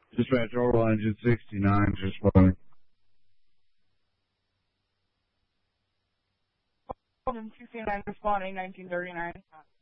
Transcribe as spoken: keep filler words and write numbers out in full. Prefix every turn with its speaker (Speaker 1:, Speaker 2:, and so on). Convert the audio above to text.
Speaker 1: Dispatch Orbital Engine sixty-nine, just floating.
Speaker 2: Engine sixty-nine responding, nineteen thirty-nine.